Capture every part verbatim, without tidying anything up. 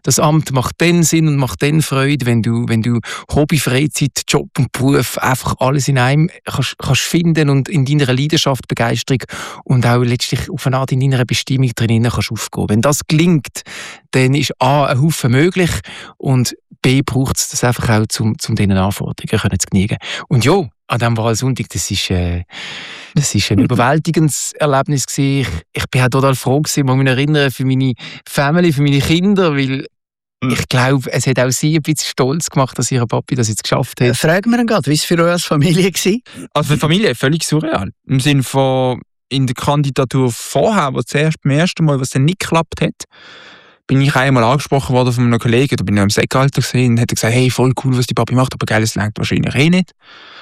das Amt macht dann Sinn und macht dann Freude, wenn du, wenn du Hobby, Freizeit, Job und Beruf einfach alles in einem kannst, kannst finden und in deiner Leidenschaft, Begeisterung und auch letztlich auf eine Art in deiner Bestimmung drin kannst aufgehen. Wenn das gelingt, dann ist A, ein Haufen möglich und B, braucht es das einfach auch, um, um diesen Anforderungen zu genügen. Und ja, an diesem Wahlsonntag, das ist, äh, das ist ein überwältigendes Erlebnis gewesen. Ich, ich bin auch total froh gewesen, ich mich erinnern für meine Family, für meine Kinder, weil ich glaube, es hat auch sie ein bisschen stolz gemacht, dass ihr Papi das jetzt geschafft hat. Fragen wir ihn gerade, wie war es für euch als Familie war? Also für die Familie völlig surreal. Im Sinne von in der Kandidatur vorher, wo zuerst beim ersten Mal, was dann nicht geklappt hat, bin ich einmal angesprochen worden von einem Kollegen, da bin ich am Säckealter gesehen und hat gesagt, hey, voll cool, was die Papi macht, aber geil, es reicht wahrscheinlich eh nicht.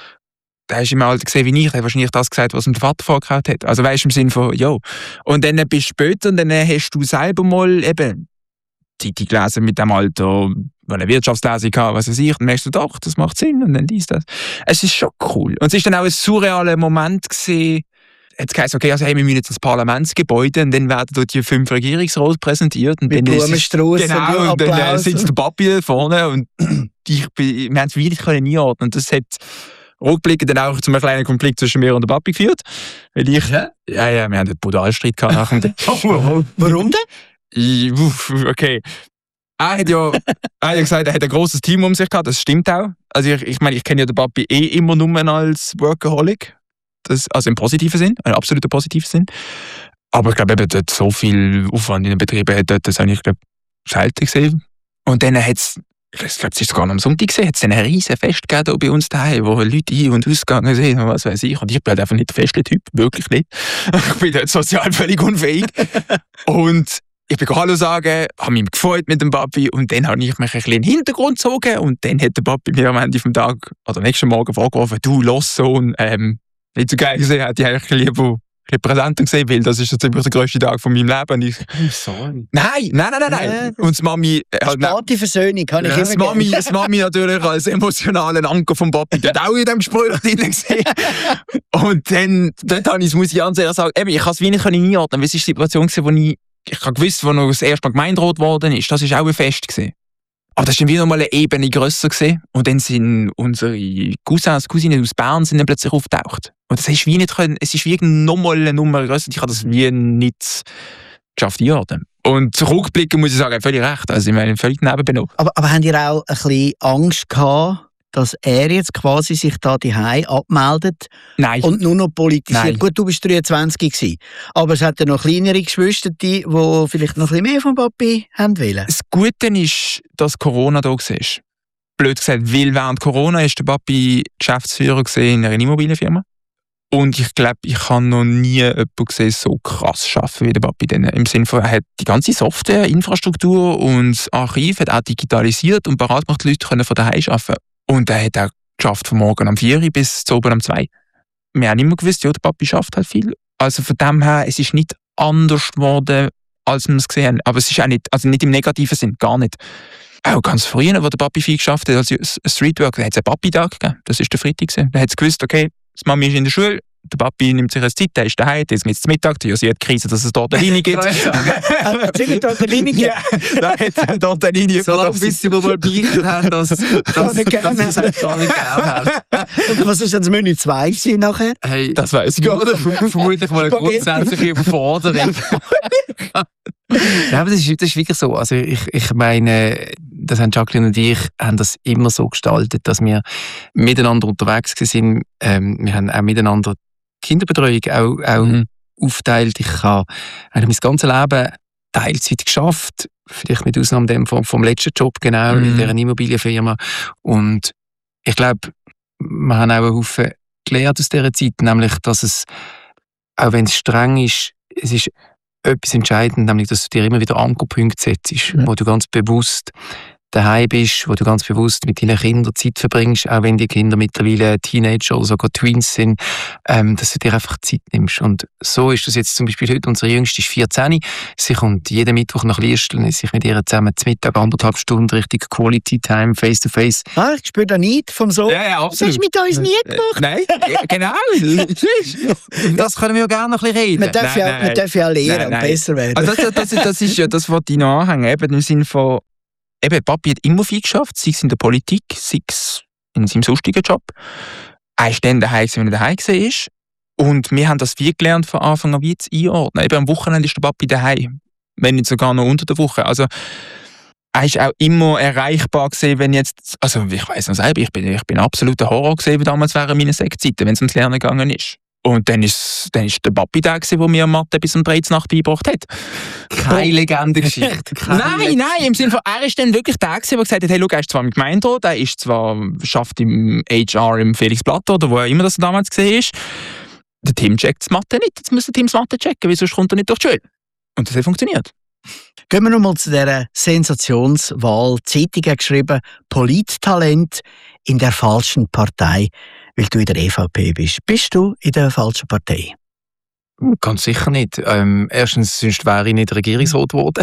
Da hast du im Alter gesehen wie ich, der hat wahrscheinlich das gesagt, was ihm der Vater vorgekaut hat. Also weißt du, im Sinne von, jo. Und dann bist du später und dann hast du selber mal eben Zeitung gelesen mit dem Alter, eine Wirtschaftslesung gehabt, was weiß ich, dann merkst du, doch, das macht Sinn und dann dies, das. Es ist schon cool. Und es ist dann auch ein surrealer Moment gewesen, jetzt heisst okay, also hey, wir müssen jetzt ins Parlamentsgebäude und dann werden dort die fünf Regierungsräte präsentiert. Und mit Blumenstrauß genau, und, und dann äh, sitzt der Papi vorne und ich, wir haben es wieder nicht einordnen. Und das hat rückblickend dann auch zu einem kleinen Konflikt zwischen mir und dem Papi geführt. Weil ich, ja, ja, ja wir haben einen Brutalstreit gehabt nach dem Warum denn? Ich, okay. Er hat ja, er hat ja gesagt, er hat ein grosses Team um sich gehabt, das stimmt auch. Also ich, ich meine, ich kenne ja den Papi eh immer nur als Workaholic. Das, also im positiven Sinn, im absoluten positiven Sinn. Aber ich glaube, er hat so viel Aufwand in den Betrieben, hat das habe ich glaube selten gesehen. Und dann hat es, ich glaube, es ist sogar noch am Sonntag gesehen, hat es ein riesen Fest gegeben bei uns daheim, wo Leute ein- und ausgegangen sind und was weiß ich. Und ich bin halt einfach nicht der Festli-Typ, wirklich nicht. Ich bin dort sozial völlig unfähig. Und ich bin Hallo sagen, habe mich gefreut mit dem Papi und dann habe ich mich ein bisschen in den Hintergrund gezogen und dann hat der Papi mir am Ende vom Tag oder nächsten Morgen vorgeworfen, du, los Sohn, ähm, nicht so geil gesehen, hätte ich eigentlich lieber präsenter gesehen, weil das ist jetzt der grösste Tag von meinem Leben. Und ich, Sorry. nein, nein, nein, nein, nein. Und das Mami... Äh, halt, Sparte Versöhnung, kann ich ja, immer das Mami, das Mami natürlich als emotionalen Anker vom Papi, der hat auch in diesem Gespräch drin gesehen. Und dann, dort habe ich, muss ich ganz ehrlich sagen, eben, ich kann es wie nicht einordnen, weil es ist die Situation gewesen, wo ich, ich habe gewusst, wo noch das erste Mal Gemeinderat geworden ist, das war auch ein Fest gewesen. Aber das war dann wieder mal eine Ebene grösser gewesen. Und dann sind unsere Cousins, Cousinen aus Bern sind dann plötzlich aufgetaucht. Und das ist wie nicht können, es ist wie nochmal eine Nummer grösser. Ich habe das wie nicht geschafft einordnen. Und zurückblicken muss ich sagen, völlig recht. Also ich meine, völlig daneben aber, aber habt ihr auch ein bisschen Angst gehabt, dass er jetzt quasi sich da daheim abmeldet Nein. und nur noch politisiert? Nein. Gut, du bist dreiundzwanzig gewesen, aber es hat ja noch kleinere Geschwister, die vielleicht noch ein bisschen mehr vom Papi haben wollen. Das Gute ist, dass Corona da war. Blöd gesagt, weil während Corona ist der Papi Geschäftsführer in einer Immobilienfirma. Und ich glaube, ich habe noch nie jemanden gesehen, so krass arbeiten wie der Papi. Denn im Sinne von, er hat die ganze Software, Infrastruktur und das Archiv hat auch digitalisiert und parat gemacht, die Leute können von daheim arbeiten. Und er hat auch geschafft von morgen um vier Uhr bis zu oben um zwei Uhr. Wir haben immer gewusst, ja, der Papi schafft halt viel. Also von dem her, es ist nicht anders geworden, als wir es gesehen haben. Aber es ist auch nicht, also nicht im negativen Sinn, gar nicht. Auch ganz früher, wo der Papi viel geschafft hat, also Streetwork, da hat es einen Papi-Tag gegeben. Das war der Freitag. Da hat es gewusst, okay, das Mami ist in der Schule, der Papi nimmt sich eine Zeit, der ist daheim, jetzt gibt es Mittag, die hat die Krise, dass es dort eine Linie gibt. Erzähl dort eine Linie. Ja, da hat es dort eine Linie. So lange, bis sie mal beichten haben, dass, dass, dass sie es gar nicht gegeben haben. Und was ist denn das Menü zwei gewesen nachher? Hey, Das weiss ich gar nicht. vermutlich mal eine grundsätzliche Überforderung. Ja, aber das ist, das ist wirklich so. Also ich, ich meine, das haben Jacqueline und ich haben das immer so gestaltet, dass wir miteinander unterwegs waren. Ähm, wir haben auch miteinander Kinderbetreuung auch, auch mhm. aufteilt. Ich habe mein ganzes Leben Teilzeit geschafft, vielleicht mit Ausnahme dem vom, vom letzten Job, genau, mhm. in dieser Immobilienfirma. Und ich glaube, wir haben auch einen Haufen gelernt aus dieser Zeit, nämlich, dass es, auch wenn es streng ist, es ist etwas entscheidend, nämlich, dass du dir immer wieder Ankerpunkte setzt, mhm. wo du ganz bewusst daheim bist, wo du ganz bewusst mit deinen Kindern Zeit verbringst, auch wenn die Kinder mittlerweile Teenager oder sogar Twins sind, ähm, dass du dir einfach Zeit nimmst. Und so ist das jetzt zum Beispiel heute, unsere Jüngste ist vierzehn, sie kommt jeden Mittwoch nach Liesteln, ist sich mit ihr zusammen zum Mittag anderthalb Stunden richtig Quality Time, face to face. Ah, ich spüre da nicht vom Sohn. Ja, ja, absolut. Das hast du mit uns nie gemacht. Nein, genau. Das können wir ja gerne noch ein bisschen reden. Man darf, Nein, ja, nein. man darf ja lernen Nein, und nein. besser werden. Also das, das, das ist ja das, was ich nachhänge, eben im Sinne von, eben, Papi hat immer viel geschafft, sei es in der Politik, sei es in seinem sonstigen Job. Er ist dann daheim, wenn er daheim war. Und wir haben das wie gelernt, von Anfang an wie zu einordnen. Eben am Wochenende ist der Papi daheim, wenn nicht sogar noch unter der Woche. Also, er ist auch immer erreichbar gewesen, wenn jetzt, also ich weiss noch selber, ich bin, ich bin absoluter Horror gewesen, damals während meiner Sektzeiten, wenn es ums Lernen gegangen ist. Und dann ist, dann ist der Papi der gewesen, der mir Mathe bis um drei Uhr Nacht beigebracht hat. Keine Legendengeschichte. Nein, nein, im Sinne von, er ist dann wirklich der gewesen, der gesagt hat, hey, schau, er ist zwar im Gemeinderat, er ist zwar, schafft im H R im Felix Blatter, oder wo er immer das damals gesehen ist. Der Tim checkt das Mathe nicht, jetzt muss der Tim das Mathe checken, weil sonst kommt er nicht durch die Schule. Und das hat funktioniert. Gehen wir nochmal zu dieser Sensationswahl. Die Zeitung hat geschrieben, Polittalent in der falschen Partei, weil du in der E V P bist. Bist du in der falschen Partei? Ganz sicher nicht. Ähm, erstens, sonst wäre ich nicht Regierungsrat geworden.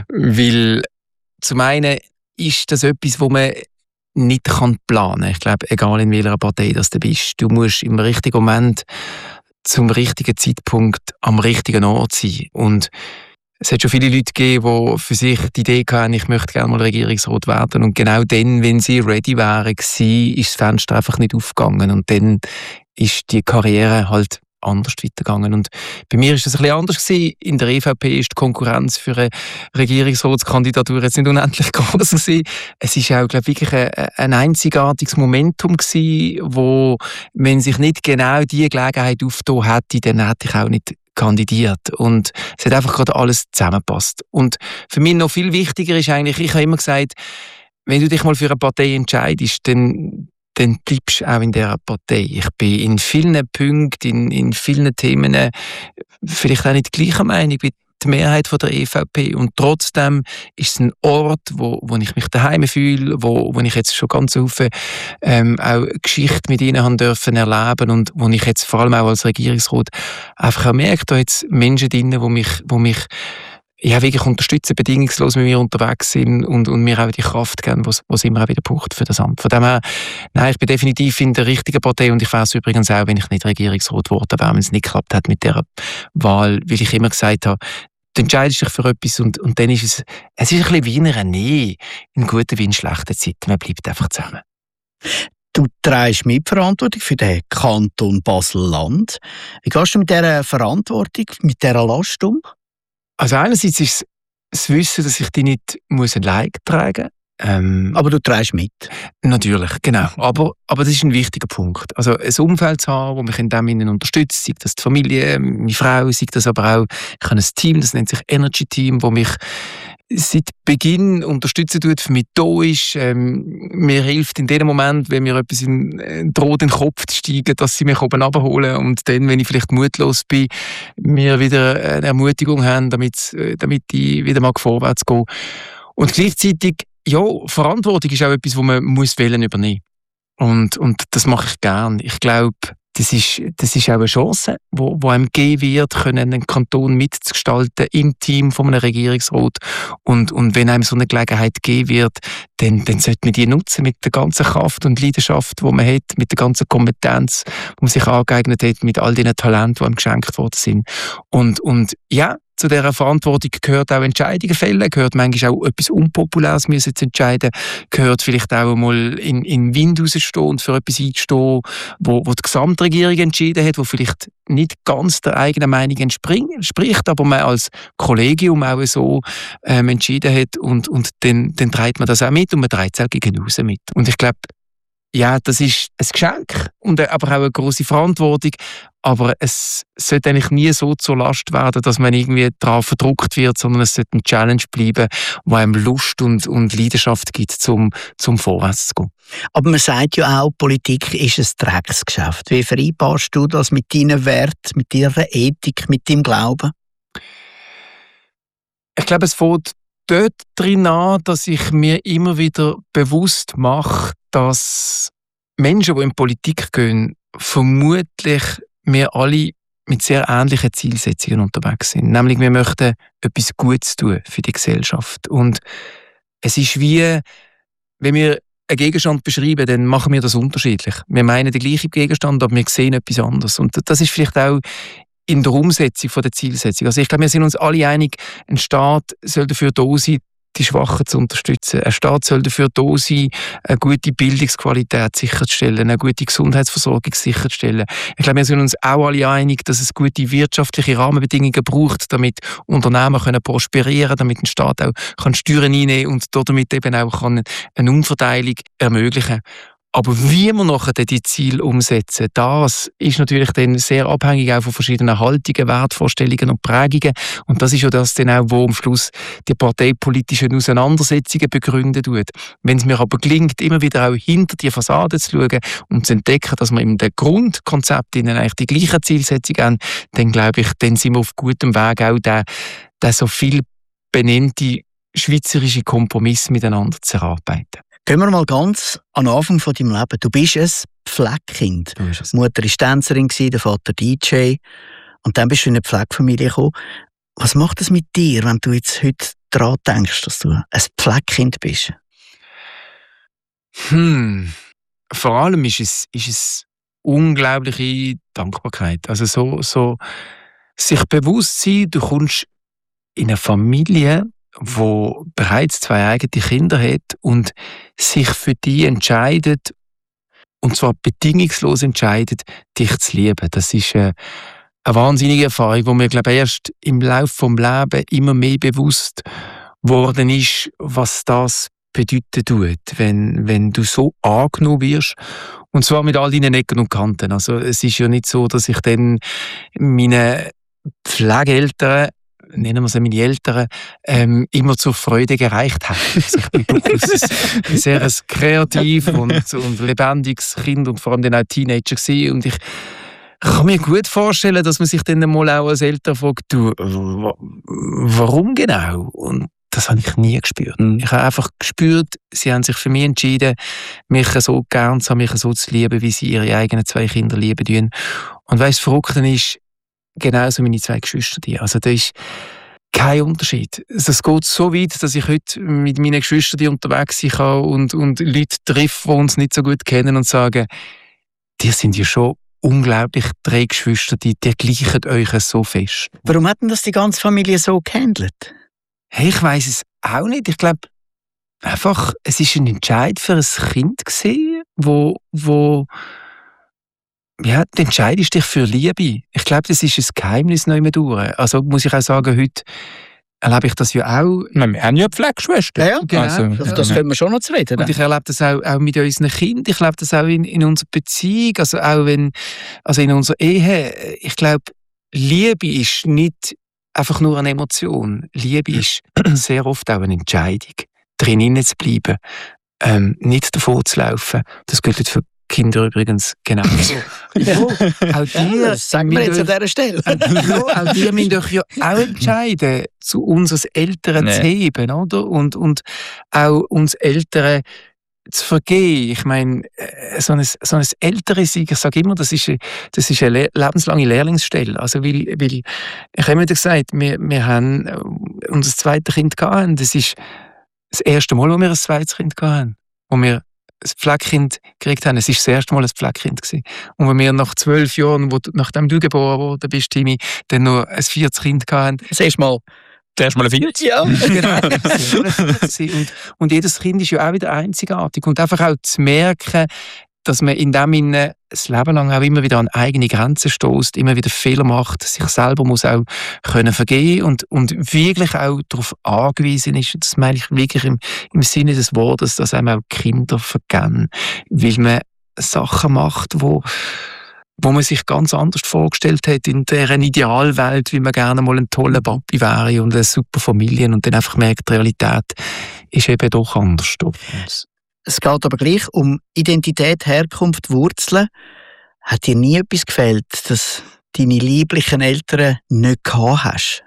Weil zum einen ist das etwas, wo man nicht planen kann. Ich glaube, egal in welcher Partei das du bist, du musst im richtigen Moment zum richtigen Zeitpunkt am richtigen Ort sein. Und es hat schon viele Leute gegeben, die für sich die Idee hatten, ich möchte gerne mal Regierungsrat werden. Und genau dann, wenn sie ready waren, ist das Fenster einfach nicht aufgegangen. Und dann ist die Karriere halt anders weitergegangen. Und bei mir ist das ein bisschen anders gewesen. In der E V P ist die Konkurrenz für eine Regierungsratskandidatur jetzt nicht unendlich groß gewesen. Es ist auch, glaube ich, wirklich ein, ein einzigartiges Momentum gewesen, wo, wenn sich nicht genau diese Gelegenheit aufgetan hätte, dann hätte ich auch nicht kandidiert. Und es hat einfach gerade alles zusammengepasst. Und für mich noch viel wichtiger ist eigentlich, ich habe immer gesagt, wenn du dich mal für eine Partei entscheidest, dann dann bleibst du auch in dieser Partei. Ich bin in vielen Punkten, in, in vielen Themen vielleicht auch nicht gleicher Meinung wie die Mehrheit von der E V P. Und trotzdem ist es ein Ort, wo, wo ich mich daheim fühle, wo, wo ich jetzt schon ganz viele ähm, auch Geschichte mit ihnen haben dürfen erleben und wo ich jetzt vor allem auch als Regierungsrat einfach auch merke, da jetzt Menschen drin, die mich, wo mich ja, wirklich unterstützen, bedingungslos mit mir unterwegs sind und, und mir auch die Kraft geben, die es immer auch wieder braucht für das Amt. Von dem her, nein, ich bin definitiv in der richtigen Partei und ich wäre es übrigens auch, wenn ich nicht Regierungsrat geworden wäre, wenn es nicht geklappt hat mit dieser Wahl, weil ich immer gesagt habe, du entscheidest dich für etwas und, und dann ist es, es ist ein bisschen wie in einer Nähe, in guten wie in schlechten Zeiten, man bleibt einfach zusammen. Du trägst Mitverantwortung für den Kanton Basel-Land. Wie gehst du mit dieser Verantwortung, mit dieser Last um? Also einerseits ist es das Wissen, dass ich die nicht muss allein tragen muss. Ähm, aber du trägst mit? Natürlich, genau. Aber, aber das ist ein wichtiger Punkt. Also ein Umfeld zu haben, das mich in dem Sinne unterstützt, sei das die Familie, meine Frau, sei das aber auch, ich habe ein Team, das nennt sich Energy Team, das mich seit Beginn unterstützen tut, für mich da ist, ähm, mir hilft in dem Moment, wenn mir etwas in, äh, droht in den Kopf zu steigen, dass sie mich oben abholen und dann, wenn ich vielleicht mutlos bin, mir wieder eine Ermutigung haben, damit, äh, damit ich wieder mal vorwärts gehe. Und gleichzeitig, ja, Verantwortung ist auch etwas, das man muss wählen übernehmen. Und, und das mache ich gern. Ich glaube, das ist, das ist auch eine Chance, wo, wo einem gegeben wird, können einen Kanton mitzugestalten im Team von einem Regierungsrat. Und, und wenn einem so eine Gelegenheit gegeben wird, dann, dann sollte man die nutzen mit der ganzen Kraft und Leidenschaft, die man hat, mit der ganzen Kompetenz, die man sich angeeignet hat, mit all den Talenten, die einem geschenkt worden sind. Und, und ja, zu dieser Verantwortung gehört auch Entscheidungen fällen, gehört manchmal auch etwas Unpopuläres müssen zu entscheiden, gehört vielleicht auch mal in, in Wind rausstehen und für etwas einzustehen, wo, wo die Gesamtregierung entschieden hat, wo vielleicht nicht ganz der eigenen Meinung entspricht, aber man als Kollegium auch so ähm, entschieden hat und, und dann, dann trägt man das auch mit und man trägt es auch gegen aussen mit. Und ich glaube, ja, das ist ein Geschenk, und aber auch eine grosse Verantwortung. Aber es sollte eigentlich nie so zur Last werden, dass man irgendwie darauf verdruckt wird, sondern es sollte eine Challenge bleiben, die einem Lust und, und Leidenschaft gibt, zum, zum vorwärts zu gehen. Aber man sagt ja auch, Politik ist ein Drecksgeschäft. Wie vereinbarst du das mit deinen Werten, mit deiner Ethik, mit deinem Glauben? Ich glaube, es fängt dort drin an, dass ich mir immer wieder bewusst mache, dass Menschen, die in Politik gehen, vermutlich wir alle mit sehr ähnlichen Zielsetzungen unterwegs sind. Nämlich, wir möchten etwas Gutes tun für die Gesellschaft. Und es ist wie, wenn wir einen Gegenstand beschreiben, dann machen wir das unterschiedlich. Wir meinen den gleichen Gegenstand, aber wir sehen etwas anderes. Und das ist vielleicht auch in der Umsetzung der Zielsetzung. Also ich glaube, wir sind uns alle einig, ein Staat soll dafür da sein, die Schwachen zu unterstützen. Ein Staat soll dafür da sein, eine gute Bildungsqualität sicherzustellen, eine gute Gesundheitsversorgung sicherzustellen. Ich glaube, wir sind uns auch alle einig, dass es gute wirtschaftliche Rahmenbedingungen braucht, damit Unternehmen können prosperieren, damit ein Staat auch kann Steuern einnehmen und damit eben auch kann eine Umverteilung ermöglichen. Aber wie wir nachher die Ziele umsetzen, das ist natürlich dann sehr abhängig auch von verschiedenen Haltungen, Wertvorstellungen und Prägungen. Und das ist ja das dann auch, wo am Schluss die parteipolitischen Auseinandersetzungen begründen tut. Wenn es mir aber gelingt, immer wieder auch hinter die Fassade zu schauen und zu entdecken, dass wir in den Grundkonzepten eigentlich die gleichen Zielsetzungen haben, dann glaube ich, dann sind wir auf gutem Weg, auch den, den so viel benannten schweizerischen Kompromiss miteinander zu erarbeiten. Gehen wir mal ganz an den Anfang von deinem Leben. Du bist ein Pflegekind. Die Mutter war Tänzerin, der Vater D J. Und dann bist du in eine Pflegefamilie gekommen. Was macht es mit dir, wenn du jetzt heute daran denkst, dass du ein Pflegekind bist? Hm. Vor allem ist es, ist es unglaubliche Dankbarkeit. Also so, so sich bewusst sein, du kommst in eine Familie, wo bereits zwei eigene Kinder hat und sich für die entscheidet, und zwar bedingungslos entscheidet, dich zu lieben. Das ist eine, eine wahnsinnige Erfahrung, die mir, glaube ich, erst im Laufe des Lebens immer mehr bewusst worden ist, was das bedeuten tut, wenn, wenn du so angenommen wirst. Und zwar mit all deinen Ecken und Kanten. Also es ist ja nicht so, dass ich dann meine Pflegeeltern, nennen wir sie meine Eltern, ähm, immer zur Freude gereicht haben. Also ich bin durchaus ein sehr ein kreativ und, und lebendiges Kind und vor allem dann auch Teenager gewesen. Und ich kann mir gut vorstellen, dass man sich dann mal auch als Eltern fragt, du, warum genau? Und das habe ich nie gespürt. Ich habe einfach gespürt, sie haben sich für mich entschieden, mich so gern zu haben, mich so zu lieben, wie sie ihre eigenen zwei Kinder lieben tun. Und weißt du, das Verrückte ist, genauso meine zwei Geschwister. Also da ist kein Unterschied. Es geht so weit, dass ich heute mit meinen Geschwistern unterwegs sein kann und, und Leute treffe, die uns nicht so gut kennen und sagen, die sind ja schon unglaublich drei Geschwister, die, die gleichen euch so fest. Warum hat denn das die ganze Familie so gehandelt? Hey, ich weiss es auch nicht. Ich glaube, einfach, es ist ein Entscheid für ein Kind gewesen, wo, wo ja, du entscheidest dich für Liebe. Ich glaube, das ist ein Geheimnis noch immer durch. Also muss ich auch sagen, heute erlebe ich das ja auch. Wir haben ja Pflegeschwestern. Ja, ja. Genau. Also, das, das können wir schon noch zu reden. Und ich erlebe das auch, auch mit unseren Kindern. Ich erlebe das auch in, in unserer Beziehung, also auch wenn, also in unserer Ehe. Ich glaube, Liebe ist nicht einfach nur eine Emotion. Liebe ist sehr oft auch eine Entscheidung, drin zu bleiben, ähm, nicht davor zu laufen. Das gilt für Kinder übrigens genauso. Ja, auch die, ja, das sagen wir jetzt an dieser Stelle. Ja, auch die müssen doch ja auch entscheiden, zu uns Eltern nee. zu heben, oder? Und, und auch uns Eltern zu vergeben. Ich meine, so ein, so ein älteres Sein, ich sage immer, das ist, das ist eine lebenslange Lehrlingsstelle. Also, weil, weil ich habe immer gesagt, wir, wir haben unser zweites Kind gehabt. Das ist das erste Mal, wo wir ein zweites Kind hatten. Wo wir ein Pflegekind gekriegt haben. Es war das erste Mal ein Pflegekind gewesen. Und wenn wir nach zwölf Jahren, wo, nachdem du geboren worden bist, Timmy, dann noch ein viertes Kind hatten. Das erste Mal. Das erste Mal ein viertes? Ja. Genau. und, und jedes Kind ist ja auch wieder einzigartig. Und einfach auch zu merken, dass man in dem Sinne das Leben lang auch immer wieder an eigene Grenzen stößt, immer wieder Fehler macht, sich selber muss auch können vergeben und, und wirklich auch darauf angewiesen ist, das meine ich wirklich im, im Sinne des Wortes, dass einem auch Kinder vergeben, weil man Sachen macht, wo wo man sich ganz anders vorgestellt hat in dieser Idealwelt, wie man gerne mal ein toller Papi wäre und eine super Familie und dann einfach merkt, die Realität ist eben doch anders. Es geht aber gleich um Identität, Herkunft, Wurzeln. Hat dir nie etwas gefehlt, dass deine lieblichen Eltern nicht gehabt hast?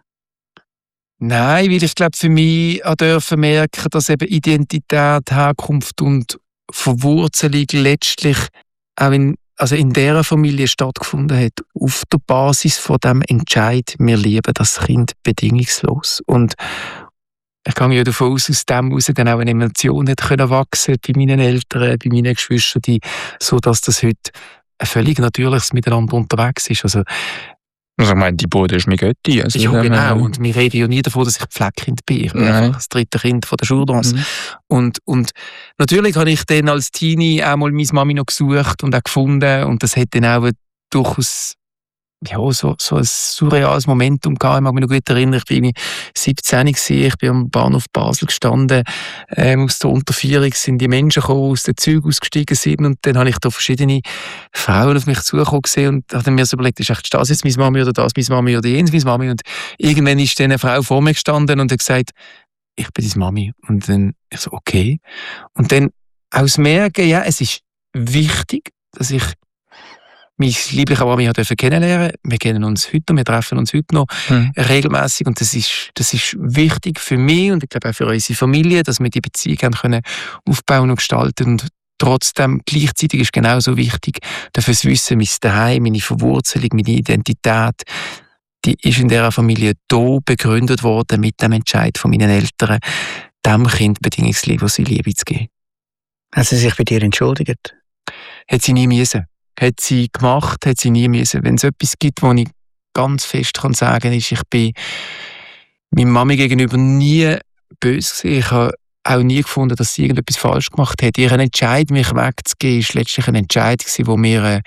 Nein, weil ich glaube, für mich auch dürfen merken, dass eben Identität, Herkunft und Verwurzelung letztlich auch in, also in dieser Familie stattgefunden hat, auf der Basis von dem Entscheid, wir lieben das Kind bedingungslos. Und ich gehe ja davon aus, aus dem heraus dann auch eine Emotion hat können wachsen bei meinen Eltern, bei meinen Geschwistern, so dass das heute ein völlig natürliches Miteinander unterwegs ist. Also Also ich meine, die Bude ist mir Götti. Also Ja, ähm, genau. Und wir reden ja nie davon, dass ich Pflegekind bin. Ich bin Nein. einfach das dritte Kind von der Jourdance. Mhm. Und, und natürlich habe ich dann als Teenie auch mal meine Mami noch gesucht und auch gefunden. Und das hat dann auch durchaus ja, so, so ein surreales Momentum gehabt. Ich mag mich noch gut erinnern, ich bin siebzehn gewesen, ich bin am Bahnhof Basel gestanden, ähm, aus der Unterführung sind die Menschen gekommen, aus den Zügen ausgestiegen sind und dann habe ich da verschiedene Frauen auf mich zugekommen gesehen und habe mir so überlegt, ist echt das jetzt meine Mami oder das meine Mami oder jenes meine Mami und irgendwann ist dann eine Frau vor mir gestanden und hat gesagt, ich bin deine Mami und dann ich so, okay. Und dann aus Merken, ja, es ist wichtig, dass ich meine liebliche Mami hat kennenlernen. Wir kennen uns heute noch, wir treffen uns heute noch Mhm. regelmäßig und das ist, das ist wichtig für mich und ich glaube auch für unsere Familie, dass wir die Beziehung haben können aufbauen und gestalten und trotzdem gleichzeitig ist genauso wichtig, dafür zu wissen, mein Zuhause, meine Verwurzelung, meine Identität, die ist in dieser Familie da begründet worden mit dem Entscheid von meinen Eltern, dem Kind bedingungslos Liebe zu geben. Hat sie sich bei dir entschuldigt? Hat sie nie müssen. Hat sie gemacht, hat sie nie müssen. Wenn es etwas gibt, wo ich ganz fest kann sagen kann, ist, ich bin meiner Mami gegenüber nie böse gewesen. Ich habe auch nie gefunden, dass sie irgendetwas falsch gemacht hat. Ihr Entscheid, mich wegzugeben, war letztlich ein Entscheid gewesen, der mir äh,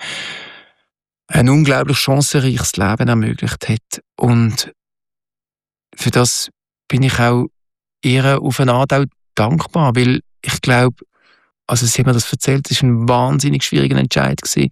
ein unglaublich chancenreiches Leben ermöglicht hat. Und für das bin ich auch ihr auf eine Art auch dankbar, weil ich glaube, also sie hat mir das erzählt, es war ein wahnsinnig schwieriger Entscheid gewesen.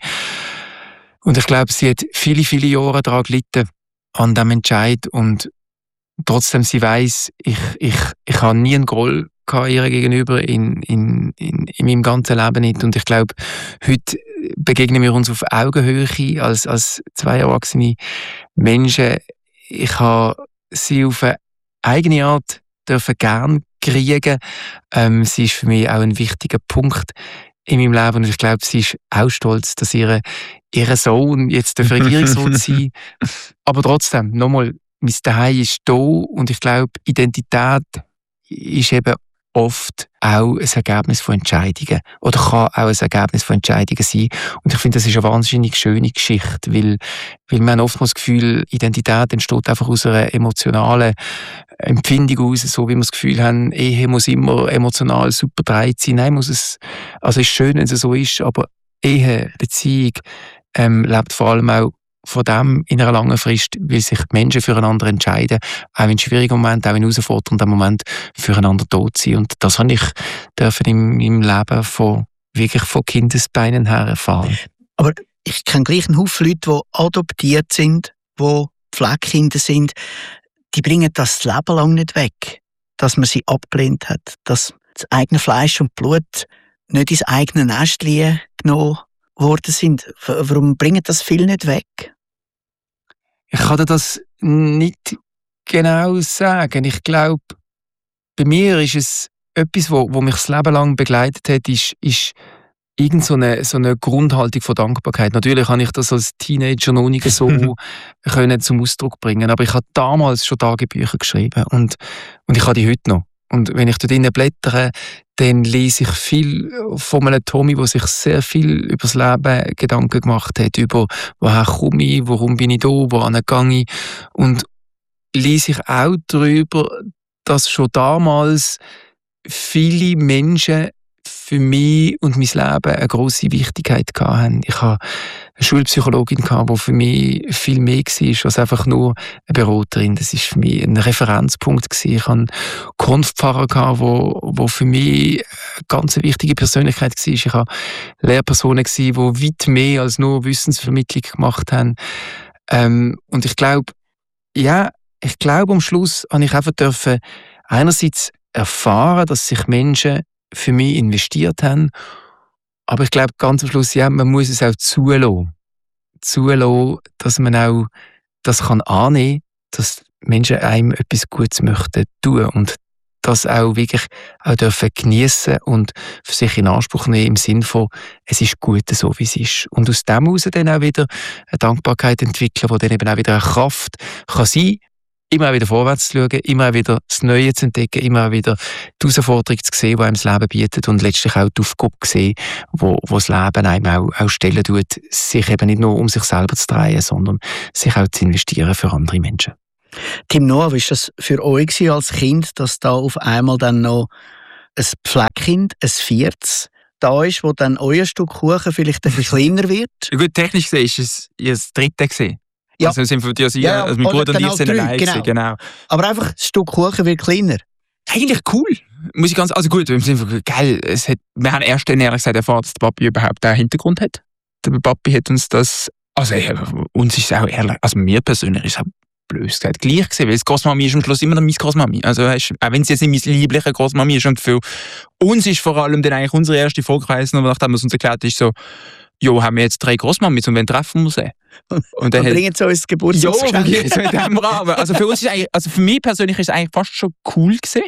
Und ich glaube, sie hat viele, viele Jahre daran gelitten, an diesem Entscheid. Und trotzdem, sie weiss, ich, ich, ich habe nie einen Groll gehabt ihr gegenüber in, in, in, in meinem ganzen Leben nicht. Und ich glaube, heute begegnen wir uns auf Augenhöhe als, als zwei erwachsene Menschen. Ich habe sie auf eine eigene Art dürfen gern kriegen. Ähm, sie ist für mich auch ein wichtiger Punkt in meinem Leben und ich glaube, sie ist auch stolz, dass ihre, ihre Sohn jetzt der Regierungsrat sein. Aber trotzdem, nochmal, mein Zuhause ist da und ich glaube, Identität ist eben oft auch ein Ergebnis von Entscheidungen oder kann auch ein Ergebnis von Entscheidungen sein. Und ich finde, das ist eine wahnsinnig schöne Geschichte, weil, weil man oftmals das Gefühl, Identität entsteht einfach aus einer emotionalen Empfindung aus, so wie wir das Gefühl haben, Ehe muss immer emotional super breit sein. Nein, muss es, also es ist schön, wenn es so ist, aber Ehe, Beziehung ähm, lebt vor allem auch von dem in einer langen Frist, weil sich die Menschen füreinander entscheiden, auch in schwierigen Momenten, auch in herausfordernden Momenten füreinander da zu sein. Und das habe ich dürfen in meinem Leben von, wirklich von Kindesbeinen her erfahren. Aber ich kenne gleich einen Haufen Leute, die adoptiert sind, die Pflegekinder sind. Die bringen das das Leben lang nicht weg, dass man sie abgelehnt hat, dass das eigene Fleisch und Blut nicht ins eigene Nestchen genommen worden sind. Warum bringen das viele nicht weg? Ich kann dir das nicht genau sagen. Ich glaube, bei mir ist es etwas, wo, wo mich das Leben lang begleitet hat, ist, ist irgend so eine, so eine Grundhaltung von Dankbarkeit. Natürlich habe ich das als Teenager noch nicht so können zum Ausdruck bringen, aber ich habe damals schon Tagebücher geschrieben und, und ich habe die heute noch. Und wenn ich dort drinnen blättere, dann lese ich viel von einem Tommy, der sich sehr viel über das Leben Gedanken gemacht hat, über woher komme ich, warum bin ich da, wohin gehe ich. Und lese ich auch darüber, dass schon damals viele Menschen für mich und mein Leben eine grosse Wichtigkeit hatten. Ich hatte eine Schulpsychologin, die für mich viel mehr war als einfach nur eine Beraterin. Das war für mich ein Referenzpunkt. Ich hatte einen Konfpfarrer, der für mich eine ganz wichtige Persönlichkeit war. Ich hatte Lehrpersonen, die weit mehr als nur Wissensvermittlung gemacht haben. Ähm, und ich glaube, ja, ich glaube, am Schluss habe ich einfach dürfen einerseits erfahren, dass sich Menschen für mich investiert haben. Aber ich glaube, ganz am Schluss, ja, man muss es auch zulassen. Zulassen, dass man auch das kann annehmen kann, dass Menschen einem etwas Gutes möchten tun und das auch wirklich auch dürfen geniessen und für sich in Anspruch nehmen im Sinne von, es ist gut so, wie es ist. Und aus dem heraus dann auch wieder eine Dankbarkeit entwickeln, die dann eben auch wieder eine Kraft kann sein, immer wieder vorwärts zu schauen, immer wieder das Neue zu entdecken, immer wieder die Herausforderung zu sehen, die einem das Leben bietet und letztlich auch die Aufgabe zu sehen, wo, wo das Leben einem auch, auch stellen tut, sich eben nicht nur um sich selber zu drehen, sondern sich auch zu investieren für andere Menschen. Tim Noah, wie war das für euch als Kind, dass da auf einmal dann noch ein Pflegekind, ein Viertes, da ist, wo dann euer Stück Kuchen vielleicht ein bisschen kleiner wird? Gut, technisch gesehen ist es das dritte gesehen. Ja. Also sind wir, also, Ja, also mein Bruder und genau, ich sind drei, allein genau. gewesen, genau. Aber einfach, das Stück Kuchen wird kleiner. Eigentlich cool. Muss ich ganz, also gut, im Sinne von, geil, es hat, wir haben erst dann ehrlich gesagt erfahren, dass der Papi überhaupt einen Hintergrund hat. Der Papi hat uns das, also ja, uns ist es auch ehrlich, also mir persönlich ist es auch blöd gesagt gleich gewesen, weil das Großmami ist am Schluss immer noch meine Großmami. Also weißt, auch wenn es jetzt nicht meine liebliche Großmami ist und für uns ist vor allem dann eigentlich unsere erste Folge gewesen, und nachdem es uns erklärt ist, so, jo, haben wir jetzt drei Großmamis und wen treffen wir sie? Und dann bringen sie uns das Geburtstagsgeschenk. Ja, so in dem Rahmen. Also für uns ist eigentlich, also für mich persönlich ist es eigentlich fast schon cool gewesen,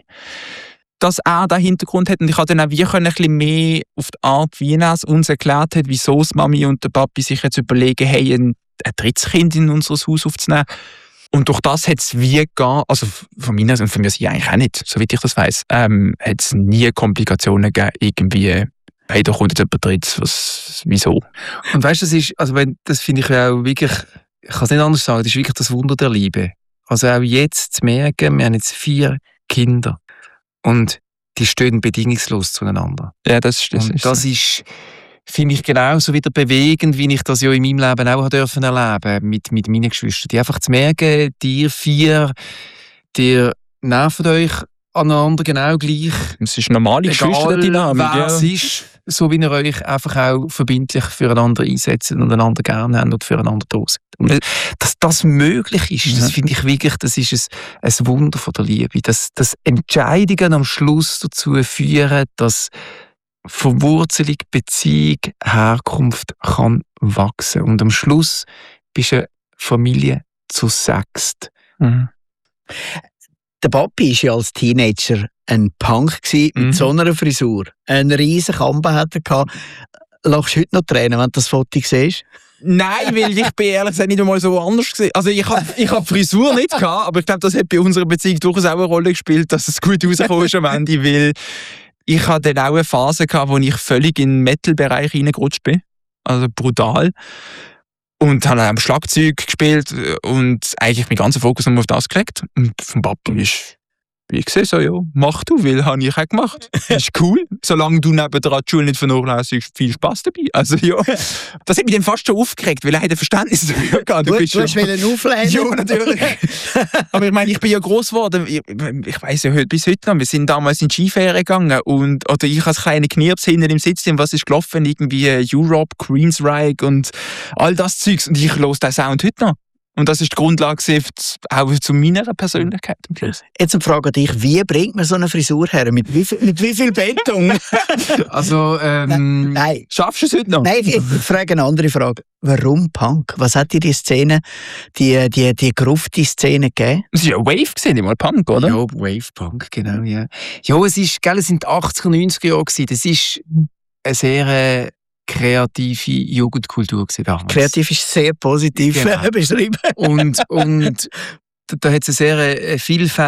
dass er da Hintergrund hat, und ich habe dann auch wir können ein bisschen mehr auf die Art, wie er es uns erklärt hat, wieso das Mami und der Papi sich jetzt überlegen, hey, ein, ein drittes Kind in unser Haus aufzunehmen. Und durch das hat es wie gegeben, also von meiner Seite und von mir sie eigentlich auch nicht, soweit ich das weiss, ähm, hat es nie Komplikationen gegeben, irgendwie, hey, da kommt jetzt jemand drittes, was, wieso? Und weißt du, das ist, also wenn, das finde ich auch wirklich, ich kann es nicht anders sagen, das ist wirklich das Wunder der Liebe. Also auch jetzt zu merken, wir haben jetzt vier Kinder und die stehen bedingungslos zueinander. Ja, das, das und ist das so. ist, finde ich, genauso wieder bewegend, wie ich das ja in meinem Leben auch dürfen erleben mit, mit meinen Geschwistern. Die einfach zu merken, die vier, die nerven euch aneinander genau gleich. Es ist normale Geschwisterdynamik. Wer Ja. es ist, so wie ihr euch einfach auch verbindlich füreinander einsetzt und einander gerne habt und füreinander da seid. Und dass das möglich ist, Ja. das finde ich wirklich, das ist ein, ein Wunder von der Liebe. Dass, dass Entscheidungen am Schluss dazu führen, dass Verwurzelung, Beziehung, Herkunft kann wachsen. Und am Schluss bist du eine Familie zu sechst. Mhm. Der Papi war ja als Teenager ein Punk mit Mhm. so einer Frisur. Eine riesige Kampe hat er gehabt. Lachst du heute noch Tränen, wenn du das Foto siehst? Nein, weil ich bin ehrlich gesagt nicht einmal so anders gesehen. Also ich habe ich hab Frisur nicht gehabt, aber ich glaube, das hat bei unserer Beziehung durchaus auch eine Rolle gespielt, dass es gut rausgekommen ist am Ende, weil ich hatte dann auch eine Phase gehabt, wo ich völlig in den Metal-Bereich reingerutscht bin. Also brutal. Und habe am Schlagzeug gespielt und eigentlich meinen ganzen Fokus nur auf das gelegt. Und vom Papi ist, wie ich sehe, so, ja, mach du, weil habe ich auch gemacht. Das ist cool. Solange du neben der Schule nicht vernachlässigst, viel Spaß dabei. Also ja, das hat mich dann fast schon aufgeregt, weil er hat ein Verständnis dafür gehabt. Du, bist du hast schon- wollen auflehnen. Ja, natürlich. Aber ich meine, ich bin ja gross geworden. Ich, ich weiss ja heute, bis heute noch. Wir sind damals in die Skiferien gegangen und oder ich als kleine Knirps hinten im Sitz, was ist gelaufen? Irgendwie Europe, Queensryche und all das Zeugs. Und ich höre den Sound heute noch. Und das ist die Grundlage gewesen, auch zu meiner Persönlichkeit. Jetzt eine Frage an dich. Wie bringt man so eine Frisur her? Mit wie viel, mit wie viel Beton? Also, ähm, Nein. Schaffst du es heute noch? Nein, ich, ich frage eine andere Frage. Warum Punk? Was hat dir die Szene, die, die, die gerufte Szene gegeben? Es war ja Wave, gewesen, nicht mal Punk, oder? Ja, Wave Punk, genau, ja. Ja, es ist, gell, es sind die achtziger, neunziger Jahre gewesen. Das ist eine sehr äh, kreative Jugendkultur gewesen damals. Kreativ ist sehr positiv Genau. beschrieben. Und, und da, da hat es eine sehr äh,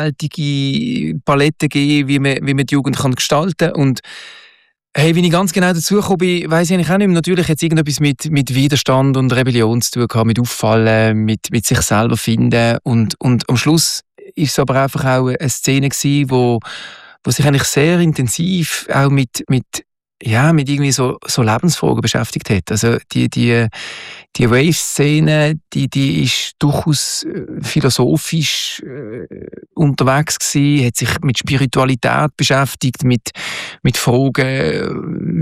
vielfältige Palette gegeben, wie man, wie man die Jugend kann gestalten kann. Und hey, wie ich ganz genau dazugekommen bin, weiss ich eigentlich auch nicht mehr. Natürlich hat es irgendetwas mit, mit Widerstand und Rebellion zu tun gehabt, mit Auffallen, mit, mit sich selber finden. Und, und am Schluss ist es aber einfach auch eine Szene gewesen, wo, wo sich eigentlich sehr intensiv auch mit, mit ja, mit irgendwie so, so Lebensfragen beschäftigt hat. Also die, die, die Wave-Szene, die, die ist durchaus äh, philosophisch äh, unterwegs gewesen, hat sich mit Spiritualität beschäftigt, mit, mit Fragen, äh,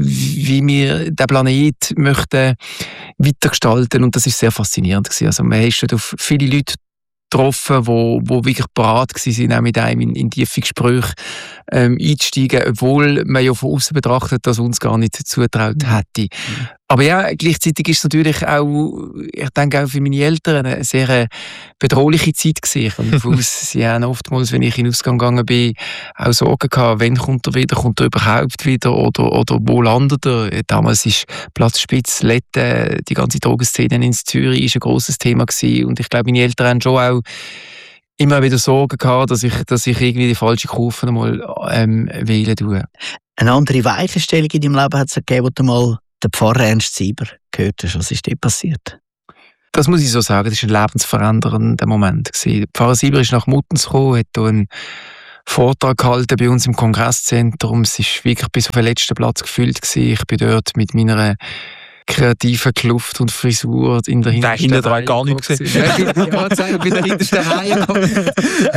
wie wir den Planet möchten weitergestalten. Und das ist sehr faszinierend gewesen. Also man ist dort auf viele Leute getroffen, wo, wo wirklich bereit waren, auch mit einem in, in tiefe Gespräche ähm, einzusteigen, obwohl man ja von außen betrachtet, dass uns gar nicht zutraut hätte. Mhm. Aber ja, gleichzeitig ist es natürlich auch, ich denke auch für meine Eltern, eine sehr äh, bedrohliche Zeit gewesen. Und sie haben oftmals, wenn ich in den Ausgang gegangen bin, auch Sorgen gehabt, wann kommt er wieder, kommt er überhaupt wieder oder, oder wo landet er? Damals ist Platzspitz, Lette, die ganze Drogenszene in Zürich ist ein grosses Thema gewesen. Und ich glaube, meine Eltern haben schon auch immer wieder Sorgen gehabt, dass ich, dass ich irgendwie die falsche Kurve mal ähm, wählen tue. Eine andere Weichenstellung in deinem Leben hat es gegeben, wo du mal den Pfarrer Ernst Sieber gehört hast. Was ist dir passiert? Das muss ich so sagen, das war ein lebensverändernder Moment. Der Pfarrer Sieber ist nach Muttens gekommen, hat hier einen Vortrag gehalten bei uns im Kongresszentrum. Es war wirklich bis auf den letzten Platz gefüllt gewesen. Ich bin dort mit meiner kreativen Kluft und Frisur in der hintersten hintersten Reihe. gar nicht gesehen. Ja, ich bin in der hintersten Reihe gekommen.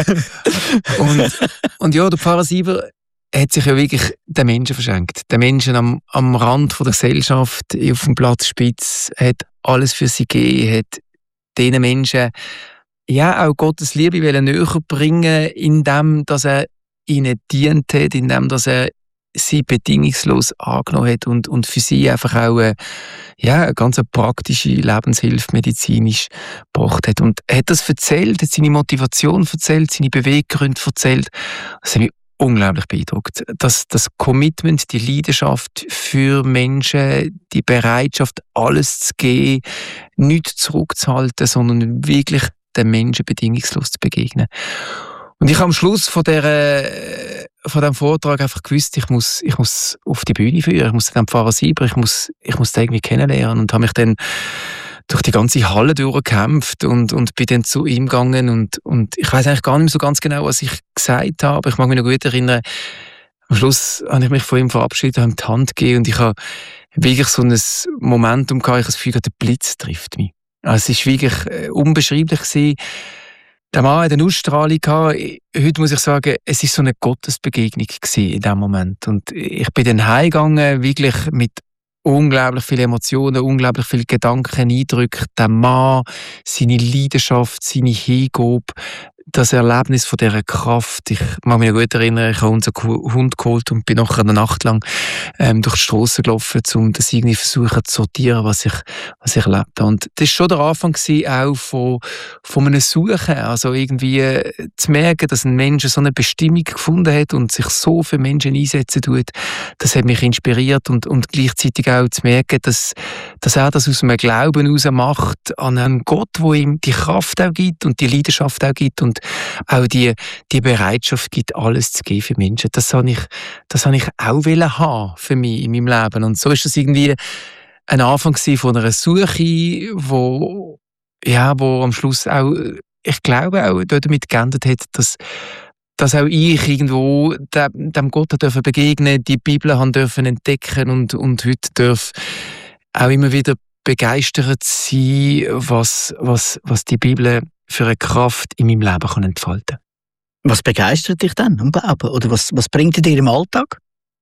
und, und ja, der Pfarrer Sieber hat sich ja wirklich den Menschen verschenkt. Den Menschen am, am Rand von der Gesellschaft, auf dem Platz Spitz, hat alles für sie gegeben, hat diesen Menschen ja auch Gottes Liebe näher bringen, indem dass er ihnen dient hat, indem dass er sie bedingungslos angenommen hat und, und für sie einfach auch eine, ja, eine ganz praktische Lebenshilfe medizinisch gebracht hat. Und er hat das erzählt, hat seine Motivation erzählt, seine Beweggründe erzählt. Das hat mich unglaublich beeindruckt. Das, das Commitment, die Leidenschaft für Menschen, die Bereitschaft, alles zu geben, nichts zurückzuhalten, sondern wirklich den Menschen bedingungslos zu begegnen. Und ich habe am Schluss von, der, von diesem Vortrag einfach gewusst, ich muss, ich muss auf die Bühne führen, ich muss den Pfarrer Sieber, ich muss, ich muss den irgendwie kennenlernen und habe mich dann durch die ganze Halle durchgekämpft und, und bin dann zu ihm gegangen und, und ich weiß eigentlich gar nicht mehr so ganz genau, was ich gesagt habe. Ich mag mich noch gut erinnern, am Schluss habe ich mich von ihm verabschiedet, habe ihm die Hand gegeben und ich habe wirklich so ein Momentum gehabt, ich habe das Gefühl, der Blitz trifft mich. Also es war wirklich unbeschreiblich gewesen. Der Mann hat eine Ausstrahlung gehabt. Heute muss ich sagen, es war so eine Gottesbegegnung gewesen in diesem Moment. Und ich bin dann heimgegangen, wirklich mit unglaublich viele Emotionen, unglaublich viele Gedanken, Eindrücke. Der Mann, seine Leidenschaft, seine Hingabe, das Erlebnis von dieser Kraft. Ich mag mich noch gut erinnern, ich habe unseren Hund geholt und bin nachher eine Nacht lang ähm, durch die Strasse gelaufen, um das irgendwie versuchen zu sortieren, was ich, was ich erlebt habe. Und das war schon der Anfang gewesen, auch von, von einem Suchen. Also irgendwie äh, zu merken, dass ein Mensch so eine Bestimmung gefunden hat und sich so für Menschen einsetzen tut, das hat mich inspiriert und, und gleichzeitig auch zu merken, dass, dass er das aus einem Glauben heraus macht an einen Gott, der ihm die Kraft auch gibt und die Leidenschaft auch gibt und auch die, die Bereitschaft gibt, alles zu geben für Menschen. Das habe ich, das habe ich auch wollen haben für mich in meinem Leben. Und so ist das irgendwie ein Anfang von einer Suche, wo, ja, wo am Schluss auch, ich glaube, auch damit geändert hat, dass, dass auch ich irgendwo dem, dem Gott dürfen begegnen, die Bibel haben dürfen entdecken und, und heute darf auch immer wieder begeistert sein, was, was, was die Bibel für eine Kraft in meinem Leben kann entfalten. Was begeistert dich denn am Glauben? Oder was, was bringt dir im Alltag?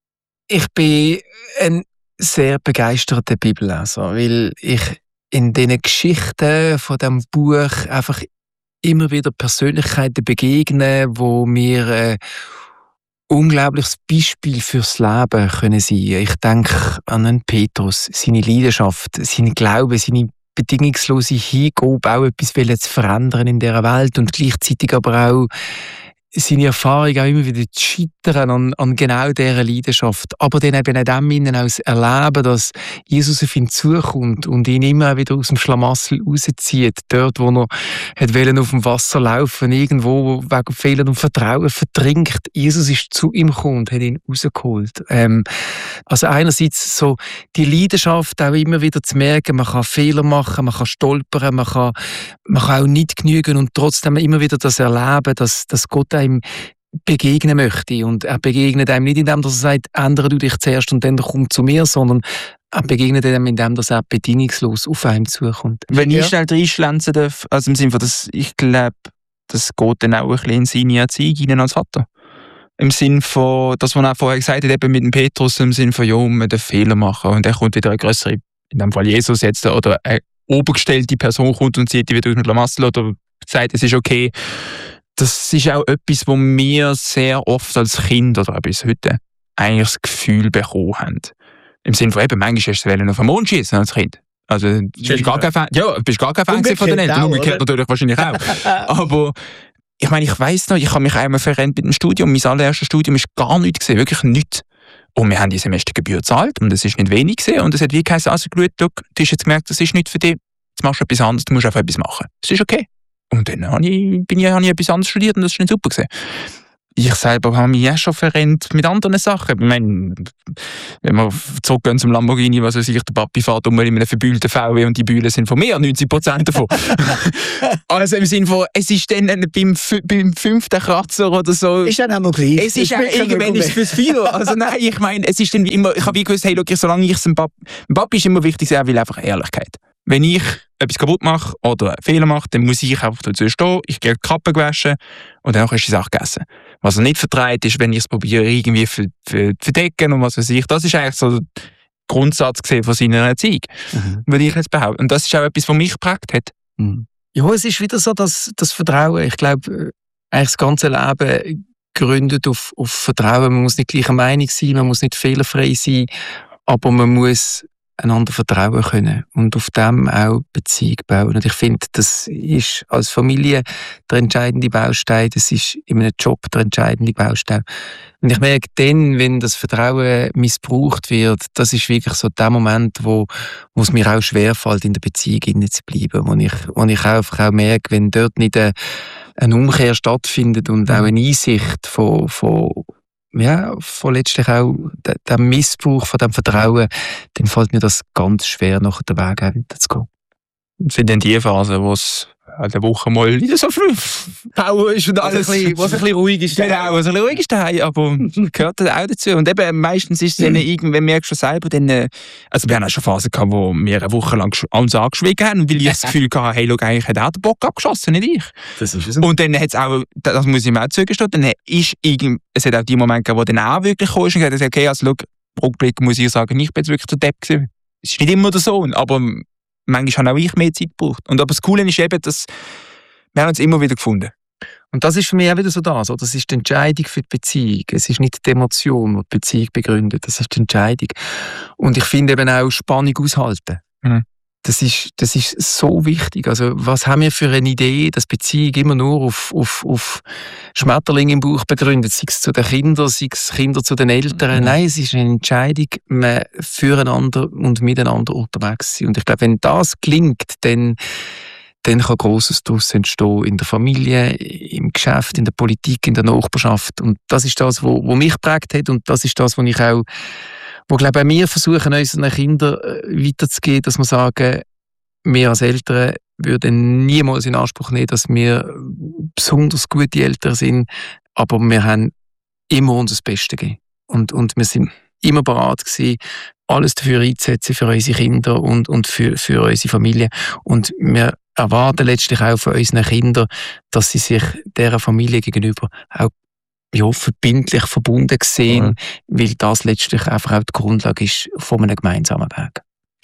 Ich bin ein sehr begeisterter Bibelleser, weil ich in diesen Geschichten von diesem Buch einfach immer wieder Persönlichkeiten begegne, wo mir ein unglaubliches Beispiel fürs Leben können sein. Ich denke an einen Petrus, seine Leidenschaft, seinen Glauben, seine bedingungslose Hingabe, auch etwas zu verändern in dieser Welt und gleichzeitig aber auch seine Erfahrung auch immer wieder zu scheitern an, an genau dieser Leidenschaft. Aber dann eben in dem Innen auch das Erleben, dass Jesus auf ihn zukommt und ihn immer wieder aus dem Schlamassel rauszieht. Dort, wo er hat wollen, auf dem Wasser laufen, irgendwo wegen Fehlern und Vertrauen vertrinkt. Jesus ist zu ihm gekommen und hat ihn rausgeholt. Ähm, also einerseits so die Leidenschaft auch immer wieder zu merken, man kann Fehler machen, man kann stolpern, man kann, man kann auch nicht genügen und trotzdem immer wieder das Erleben, dass, dass Gott einem begegnen möchte. Und er begegnet einem nicht, indem er sagt, ändere du dich zuerst und dann komm zu mir, sondern er begegnet einem, indem er bedingungslos auf einem zukommt. Wenn ja. ich schnell reinschlänzen darf, also im Sinne von, dass ich glaube, das geht dann auch ein bisschen in seine Erziehung hinein als Vater. Im Sinne von, das, was er vorher gesagt hat, eben mit dem Petrus, im Sinne von, ja, man darf Fehler machen und dann kommt wieder eine größere, in dem Fall Jesus jetzt, oder eine obergestellte Person kommt und zieht die wieder aus dem Schlamassel oder sagt, es ist okay. Das ist auch etwas, wo wir sehr oft als Kind oder auch bis heute eigentlich das Gefühl bekommen haben. Im Sinne von eben, manchmal hast du es auf den Mond schießen als Kind. Also, du bist gar kein Fan, ja, du bist gar kein Fan von den Eltern. Umgekehrt natürlich wahrscheinlich auch. Aber ich meine, ich weiss noch, ich habe mich einmal verrennt mit dem Studium. Mein allererstes Studium war gar nichts gewesen, wirklich nichts. Und wir haben die Semestergebühr gezahlt und es war nicht wenig gewesen. Und es hat wie geheißen, also gut, du hast jetzt gemerkt, das ist nicht für dich, jetzt machst du etwas anderes, du musst einfach etwas machen. Es ist okay. Und dann habe ich, bin ich, habe ich etwas anderes studiert und das war nicht super gewesen. Ich selber habe mich auch schon verrennt mit anderen Sachen. Ich meine, wenn wir zurückgehen zum Lamborghini, was weiß ich, der Papi fährt um in einem verbühlten V W und die Bühlen sind von mir, neunzig Prozent davon. Also im Sinne von, es ist dann beim, beim fünften Kratzer oder so. Ist dann auch noch gleich. Es ist, ist auch, irgendwann ist es fürs viel. Also nein, ich meine, es ist dann wie immer, ich habe wie gewusst, hey, look, solange ich es dem Papi, dem Papi ist immer wichtig, er will einfach Ehrlichkeit. Wenn ich etwas kaputt mache oder einen Fehler mache, dann muss ich einfach dazu stehen, ich gehe die Kappe gewaschen und dann ist die Sache gegessen. Was er nicht vertreibt, ist, wenn ich es probiere, irgendwie zu verdecken und was weiß ich. Das ist eigentlich so der Grundsatz von seiner Erziehung, mhm. würde ich jetzt behaupten. Und das ist auch etwas, was mich geprägt hat. Mhm. Ja, es ist wieder so, dass das Vertrauen, ich glaube, eigentlich das ganze Leben gründet auf, auf Vertrauen. Man muss nicht gleicher Meinung sein, man muss nicht fehlerfrei sein, aber man muss einander vertrauen können und auf dem auch Beziehung bauen. Und ich finde, das ist als Familie der entscheidende Baustein, das ist in einem Job der entscheidende Baustein. Und ich merke dann, wenn das Vertrauen missbraucht wird, das ist wirklich so der Moment, wo, wo es mir auch schwerfällt, in der Beziehung innen zu bleiben. Wo ich, wo ich einfach auch merke, wenn dort nicht eine, eine Umkehr stattfindet und auch eine Einsicht von, von ja, von letztlich auch der, der Missbrauch von dem Vertrauen, dann fällt mir das ganz schwer, nach den Weg auch weiterzugehen. Und sind dann die Phasen, wo es eine Woche mal wieder so früh Power ist und alles. Was ein bisschen, was ein bisschen ruhig ist. Genau, was ein bisschen ruhig ist daheim, aber gehört auch dazu. Und eben, meistens ist es dann irgendwann, merkst du selber, dann, also wir haben auch schon Phasen gehabt, wo wir eine Woche lang uns angeschwiegen haben, weil ich das Gefühl hatte, hey, look, eigentlich hat auch der Bock abgeschossen, nicht ich. Das ist es. Und dann hat es auch, das muss ich mir auch zugestehen, dann ist irgend, es hat auch die Momente gegeben, wo dann auch wirklich kam und gesagt, okay, also look, Rückblick muss ich sagen, ich bin jetzt wirklich der Depp gewesen. Es ist nicht immer der Sohn, aber manchmal habe auch ich mehr Zeit gebraucht. Und aber das Coole ist eben, dass wir haben uns immer wieder gefunden. Und das ist für mich auch wieder so das, oder? Das ist die Entscheidung für die Beziehung. Es ist nicht die Emotion, die die Beziehung begründet. Das ist die Entscheidung. Und ich finde eben auch Spannung aushalten. Mhm. Das ist, das ist so wichtig. Also, was haben wir für eine Idee, dass Beziehung immer nur auf, auf, auf Schmetterlinge im Bauch begründet, sei es zu den Kindern, sei es Kinder zu den Eltern. Mhm. Nein, es ist eine Entscheidung, man füreinander und miteinander unterwegs sein. Und ich glaube, wenn das gelingt, dann, dann kann Grosses daraus entstehen in der Familie, im Geschäft, in der Politik, in der Nachbarschaft. Und das ist das, was mich geprägt hat und das ist das, was ich auch wo, glaube ich, wir versuchen, unseren Kindern weiterzugeben, dass wir sagen, wir als Eltern würden niemals in Anspruch nehmen, dass wir besonders gute Eltern sind, aber wir haben immer unser Bestes gegeben. Und, und wir sind immer bereit gewesen, alles dafür einzusetzen für unsere Kinder und, und für, für unsere Familie. Und wir erwarten letztlich auch von unseren Kindern, dass sie sich dieser Familie gegenüber auch ja, verbindlich verbunden sehen, mhm. weil das letztlich einfach auch die Grundlage ist von einem gemeinsamen Weg.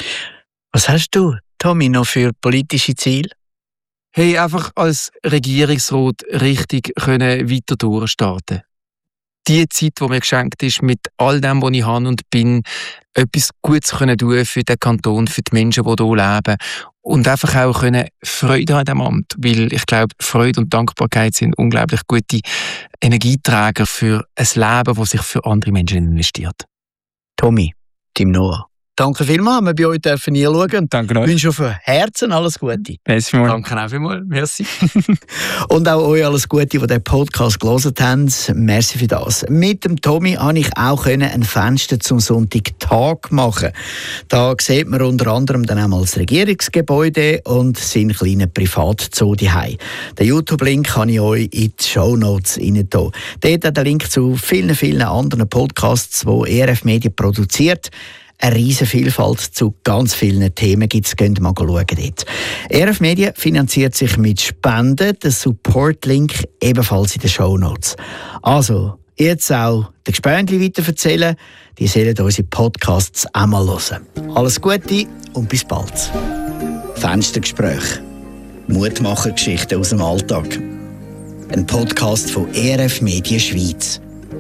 Was hast du, Tommy, noch für politische Ziele? Hey, einfach als Regierungsrat richtig können weiter durchstarten. Die Zeit, die mir geschenkt ist, mit all dem, was ich habe und bin, etwas Gutes können tun für den Kanton, für die Menschen, die hier leben. Und einfach auch können Freude haben an diesem Amt. Weil ich glaube, Freude und Dankbarkeit sind unglaublich gute Energieträger für ein Leben, das sich für andere Menschen investiert. Tommy, Team Noah. Danke vielmals, wir bei euch dürfen hinschauen. Danke euch. Ich wünsche von Herzen alles Gute. Merci mal. Danke auch vielmals. Merci. Und auch euch alles Gute, die den Podcast gelesen haben. Merci für das. Mit dem Tommy konnte ich auch ein Fenster zum Sonntagtag machen. Da sieht man unter anderem dann auch mal das Regierungsgebäude und seinen kleinen Privatzoo daheim. Den YouTube-Link kann ich euch in die Shownotes rein tun. Dort hat der Link zu vielen, vielen anderen Podcasts, die E R F Media produziert. Eine riesige Vielfalt zu ganz vielen Themen gibt es. Könnt ihr mal schauen dort. E R F Media finanziert sich mit Spenden. Der Support-Link ebenfalls in den Shownotes. Also, jetzt auch den Gespöntchen weiterverzählen. Die sollen unsere Podcasts auch mal hören. Alles Gute und bis bald. Fenstergespräch. Mutmacher-Geschichten aus dem Alltag. Ein Podcast von E R F Media Schweiz.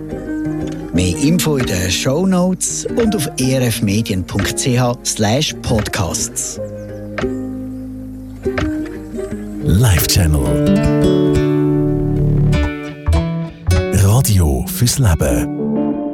Mehr Info in den Shownotes und auf e r f medien punkt c h slash podcasts. Live Channel. Radio fürs Leben.